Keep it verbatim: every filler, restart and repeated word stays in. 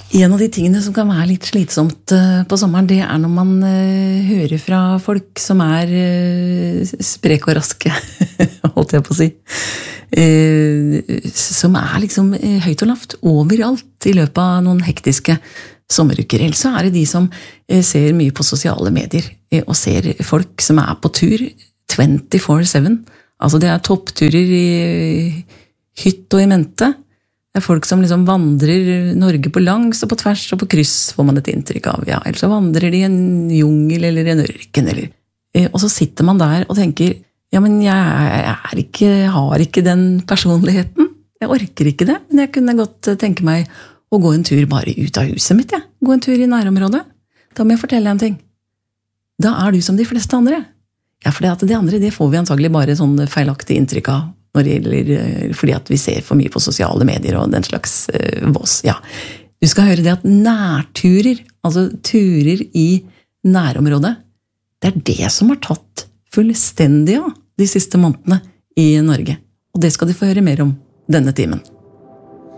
En av de tingene som kan være litt slitsomt på sommeren, det er når man hører fra folk som er sprek og raske, holdt jeg på å si. Som er liksom høyt og lavt overalt i løpet av noen hektiske sommeruker. Ellers så er det de som ser mye på sosiale medier og ser folk som er på tur twenty-four seven. Altså det er toppturer i hytt og i mente. Det er folk som liksom vandrer Norge på langs og på tvers og på kryss, får man et inntrykk av. Ja, eller så vandrer de i en jungel eller en ørken. Eller. Og så sitter man der og tenker, ja, men jeg, er ikke, jeg har ikke den personligheten. Jeg orker ikke det, men jeg kunne godt tenke meg å gå en tur bare ut av huset mitt. Ja. Gå en tur i nærområdet. Da må jeg fortelle en ting. Da er du som de fleste andre. Ja, for det, at det andre, det får vi antagelig bare sånn feilaktig inntrykk av. Når det gjelder, fordi at vi ser for mye på sosiale medier og den slags uh, vås. Ja. Du skal høre det at nærturer, altså turer i nærområdet, det er det som har tatt fullstendig av de siste månedene i Norge. Og det skal du få høre mer om denne timen.